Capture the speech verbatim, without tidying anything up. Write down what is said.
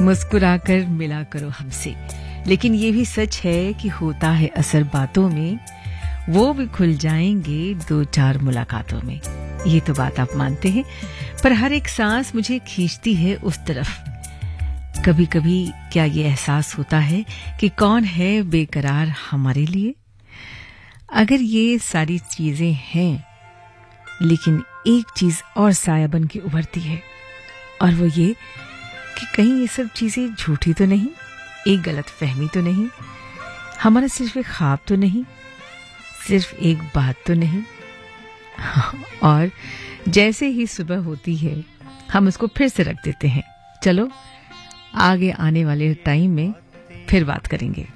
मुस्कुराकर मिला करो हमसे। लेकिन ये भी सच है कि होता है असर बातों में, वो भी खुल जाएंगे दो चार मुलाकातों में। ये तो बात आप मानते हैं, पर हर एक सांस मुझे खींचती है उस तरफ। कभी कभी क्या ये एहसास होता है कि कौन है बेकरार हमारे लिए? अगर ये सारी चीजें हैं, लेकिन एक चीज और साया बन के उभरती है, और वो ये कि कहीं ये सब चीजें झूठी तो नहीं, एक गलत फहमी तो नहीं, हमारा सिर्फ एक ख्वाब तो नहीं, सिर्फ एक बात तो नहीं। और जैसे ही सुबह होती है, हम उसको फिर से रख देते हैं। चलो आगे आने वाले टाइम में फिर बात करेंगे।